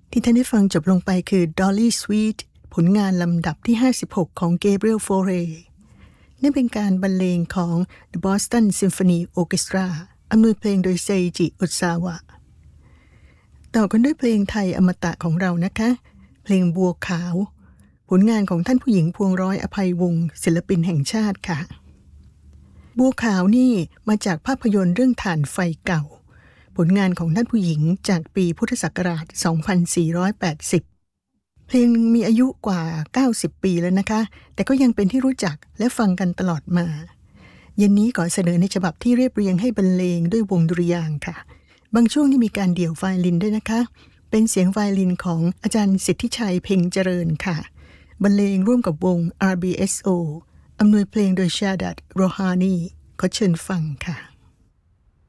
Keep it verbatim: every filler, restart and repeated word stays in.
ที่ท่านได้ฟังจบลงไปคือ Dolly Sweet ผลงานลำดับที่ห้าสิบหกของ Gabriel Fauré นั่นเป็นการบรรเลงของ The Boston Symphony Orchestra อำนวยเพลงโดยเซอิจิ โอซาวะต่อกันด้วยเพลงไทยอมตะของเรานะคะเพลงบัวขาวผลงานของท่านผู้หญิงพวงร้อยอภัยวงศ์ศิลปินแห่งชาติค่ะบัวขาวนี่มาจากภาพยนตร์เรื่องถ่านไฟเก่าผลงานของท่านผู้หญิงจากปีพุทธศักราชสองพันสี่ร้อยแปดสิบเพลงมีอายุกว่าเก้าสิบปีแล้วนะคะแต่ก็ยังเป็นที่รู้จักและฟังกันตลอดมาเย็นนี้ขอเสนอในฉบับที่เรียบเรียงให้บรรเลงด้วยวงดุริยางค์ค่ะบางช่วงนี่มีการเดี่ยวไวโอลินด้วยนะคะเป็นเสียงไวโอลินของอาจารย์สิทธิชัยเพ็งเจริญค่ะบรรเลงร่วมกับวง อาร์ บี เอส โอ อำนวยเพลงโดยชาดัด โรฮานีขอเชิญฟังค่ะ